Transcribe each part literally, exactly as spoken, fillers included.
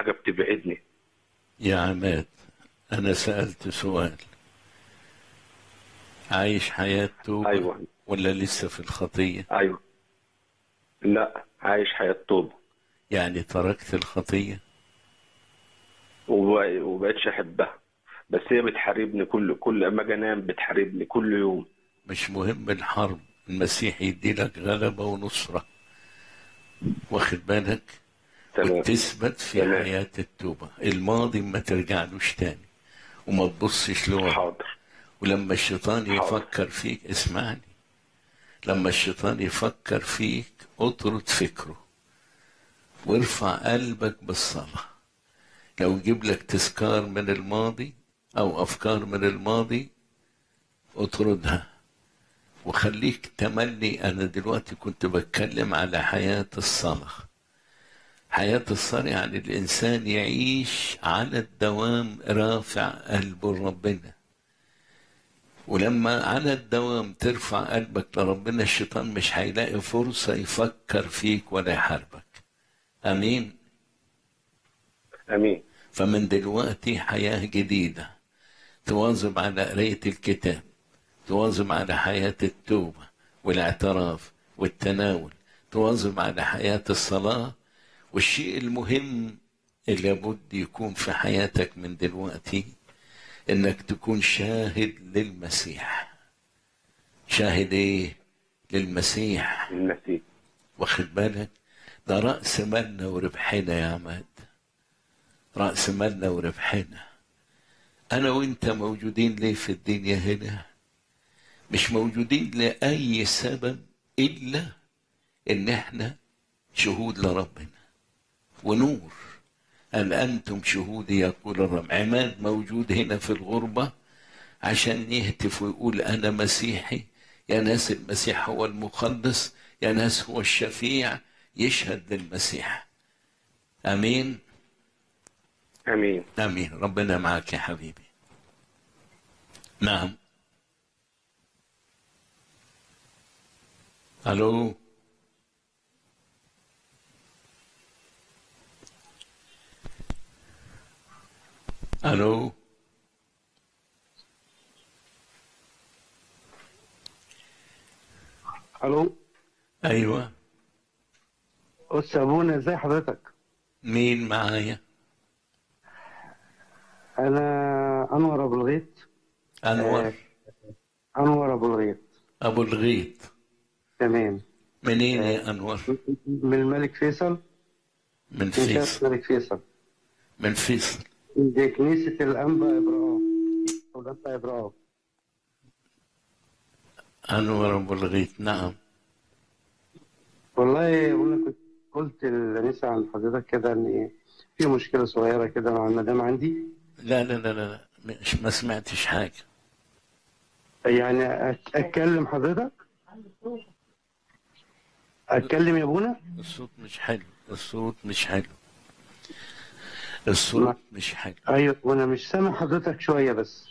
حاجة بتبعدني. يا عماد، أنا سألت سؤال: عايش حياة توبة أيوه. ولا لسه في الخطية؟ أيوه. لا، عايش حياة توبة. يعني تركت الخطية؟ وب- وبقتش أحبها، بس هي بتحاربني، كل كل ما أجي أنام بتحاربني كل يوم. مش مهم الحرب، المسيح يديلك غلبة ونصرة، واخد بالك؟ تمام. وتثبت في تمام. حياة التوبة. الماضي ما ترجعلوش تاني، وما تبصش لورا. حاضر. ولما الشيطان حاضر. يفكر فيك، اسمعني، لما الشيطان يفكر فيك اطرد فكره وارفع قلبك بالصلاة. لو يجيب لك تذكار من الماضي أو أفكار من الماضي، اطردها وخليك تملي. أنا دلوقتي كنت بتكلم على حياة الصلاة. حياة الصلاة يعني الإنسان يعيش على الدوام رافع قلبه لربنا. ولما على الدوام ترفع قلبك لربنا، الشيطان مش هيلاقي فرصة يفكر فيك ولا يحاربك. أمين. أمين. فمن دلوقتي حياة جديدة، تواظب على قراية الكتاب، تواظب على حياة التوبة والاعتراف والتناول، تواظب على حياة الصلاة. والشيء المهم اللي لابد يكون في حياتك من دلوقتي انك تكون شاهد للمسيح. شاهد ايه؟ للمسيح. المسيح. واخد بالك؟ ده رأس مالنا وربحنا يا عماد، رأس مالنا وربحنا. انا وانت موجودين ليه في الدنيا هنا؟ مش موجودين لأي سبب إلا إن إحنا شهود لربنا ونور. أن أنتم شهودي يقول الرب. عماد موجود هنا في الغربة عشان يهتف ويقول أنا مسيحي. يا ناس المسيح هو المخلص، يا ناس هو الشفيع، يشهد للمسيح. أمين. أمين. أمين. ربنا معك يا حبيبي. نعم. ألو. ألو. الو. أيوة. بص يا ابونا، ازي حضرتك؟ مين معايا؟ انا انور ابو الغيط. أنور. آه، انور ابو الغيط. أبو الغيط. تمام. منين آه، يا أنور؟ من الملك فيصل. من من شارع فيصل. الملك فيصل. من فيصل. دي كنيسة الأنبا إبراهيم أو الأنبا إبراهيم. أنور أبو الغيط. نعم. والله يا ابونا، كنت قلت لنسى عن حضرتك كده إن في مشكلة صغيرة كده مع المدام عندي. لا لا لا لا لا، مش ما سمعتش حاجة. يعني أت- أتكلم حضرتك؟ أتكلم يا ابونا؟ الصوت مش حلو، الصوت مش حلو، ما... الصوت مش حلو. أيوه، وأنا مش سامع حضرتك شوية بس.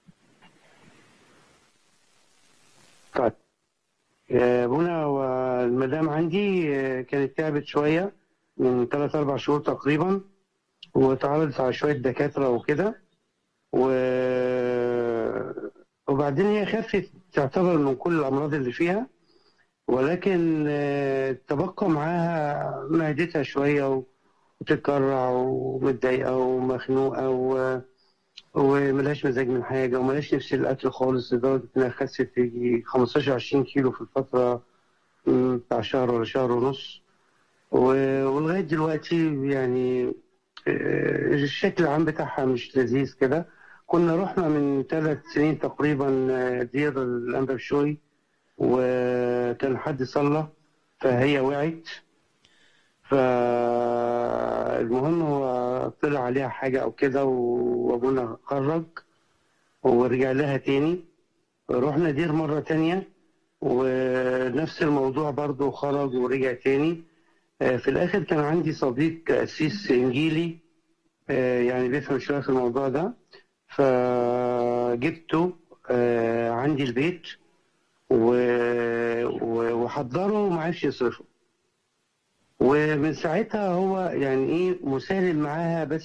طيب يا ابونا، والمدام عندي آه، كانت تعبت شويه من ثلاث اربع شهور تقريبا، واتعرضت على شويه دكاتره وكده و... وبعدين هي خفت تعتبر من كل الامراض اللي فيها، ولكن آه، تبقى معاها معدتها شويه وتتكرع ومتضايقه ومخنوقه و... وملهاش مزاج من حاجه وملهاش نفس الاكل خالص، لدرجه انها خست يجي خمستاشر عشرين كيلو في الفتره مم، بتاع شهر ولا شهر ونص. و- ولغاية دلوقتي يعني آه، الشكل العام بتاعها مش لذيذ كده. كنا رحنا من ثلاث سنين تقريبا آه، دير الأنبا بشوي، وكان حد صلى فهي وعت. فالمهم هو طلع عليها حاجة أو كده، وأبونا خرج ورجع لها تاني. رحنا دير مرة تانية ونفس الموضوع برضو، خرج ورجع تاني. آه، في الآخر كان عندي صديق قسيس إنجيلي آه، يعني بيفهم شوية في الموضوع ده، فجبته آه، عندي البيت و- و- وحضره وما عرفش يصرفه. ومن ساعتها هو يعني ايه مسالم معاها، بس